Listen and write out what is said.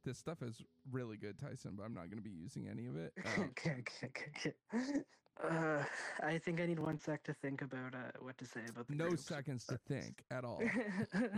This stuff is really good, Tyson, but I'm not going to be using any of it. Okay. I think I need 1 sec to think about what to say about the No groups. seconds to think at all.